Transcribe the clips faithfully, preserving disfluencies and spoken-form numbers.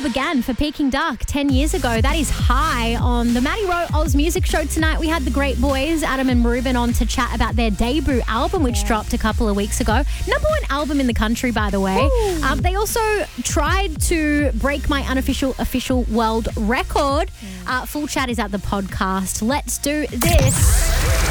began for Peking Duck ten years ago. That is High on the Maddie Rowe Oz Music Show tonight. We had the great boys, Adam and Ruben, on to chat about their debut album, which yeah. dropped a couple of weeks ago. Number one album in the country, by the way. Um, they also tried to break my unofficial official world record. Mm. Uh, full chat is at the podcast. Let's do this.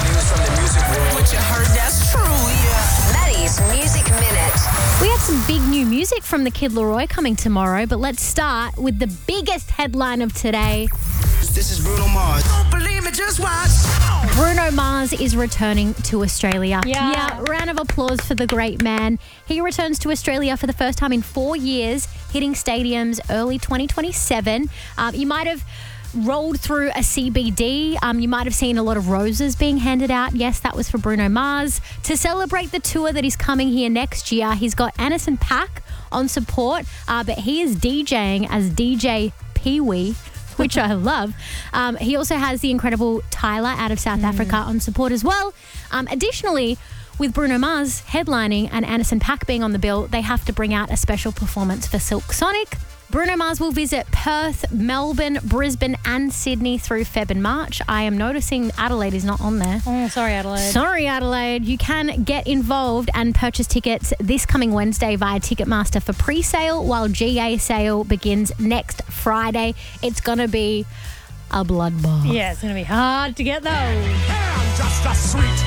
What you heard, that's true, yeah. Maddie's Music Minute. We have some big new music from the Kid Laroi coming tomorrow, but let's start with the biggest headline of today. This is Bruno Mars. Don't believe me, just watch. Bruno Mars is returning to Australia. Yeah. yeah. Round of applause for the great man. He returns to Australia for the first time in four years, hitting stadiums early twenty twenty-seven. Um, you might have rolled through a C B D. Um, you might have seen a lot of roses being handed out. Yes, that was for Bruno Mars. To celebrate the tour that is coming here next year, he's got Anderson .Paak on support, uh, but he is DJing as D J Pee-wee, which I love. Um, he also has the incredible Tyler out of South mm. Africa on support as well. Um, additionally, with Bruno Mars headlining and Anderson .Paak being on the bill, they have to bring out a special performance for Silk Sonic. Bruno Mars will visit Perth, Melbourne, Brisbane and Sydney through Feb and March. I am noticing Adelaide is not on there. Oh, sorry, Adelaide. Sorry, Adelaide. You can get involved and purchase tickets this coming Wednesday via Ticketmaster for pre-sale, while G A sale begins next Friday. It's going to be a bloodbath. Yeah, it's going to be hard to get those. I'm just a sweet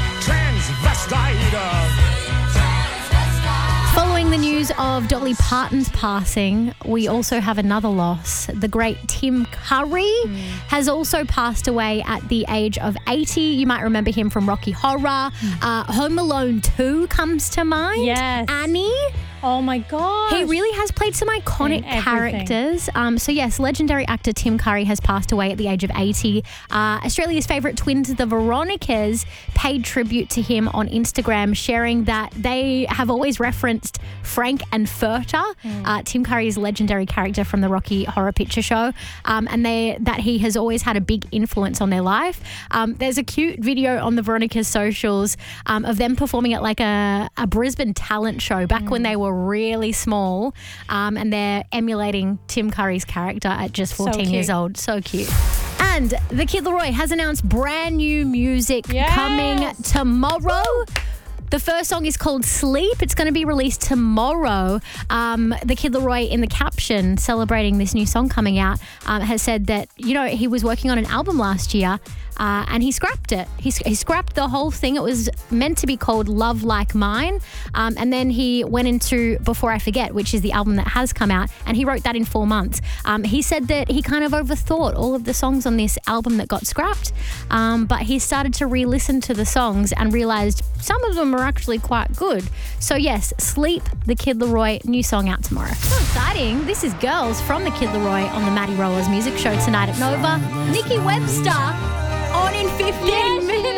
transvestite. Following the news of Dolly Parton's passing, we also have another loss. The great Tim Curry mm. has also passed away at the age of eighty. You might remember him from Rocky Horror. Mm. Uh, Home Alone two comes to mind. Yes. Annie. Oh, my God. He really has played some iconic characters. Um, so, yes, legendary actor Tim Curry has passed away at the age of eighty. Uh, Australia's favourite twins, the Veronicas, paid tribute to him on Instagram, sharing that they have always referenced Frank and Furter, mm. uh, Tim Curry's legendary character from the Rocky Horror Picture Show, um, and they that he has always had a big influence on their life. Um, there's a cute video on the Veronicas socials um, of them performing at like a, a Brisbane talent show back mm. when they were really small, um, and they're emulating Tim Curry's character at just fourteen so years old. So cute. And the Kid Laroi has announced brand new music yes. coming tomorrow. The first song is called Sleep. It's going to be released tomorrow. Um, the Kid Laroi, in the caption celebrating this new song coming out, um, has said that, you know, he was working on an album last year uh, and he scrapped it. He, he scrapped the whole thing. It was meant to be called Love Like Mine. Um, and then he went into Before I Forget, which is the album that has come out, and he wrote that in four months. Um, he said that he kind of overthought all of the songs on this album that got scrapped, um, but he started to re-listen to the songs and realised some of them are actually quite good. So yes, Sleep, the Kid Laroi, new song out tomorrow. So exciting. This is Girls from the Kid Laroi on the Maddie Rowe Oz Music Show tonight at Nova. Nikki Webster on in fifteen minutes.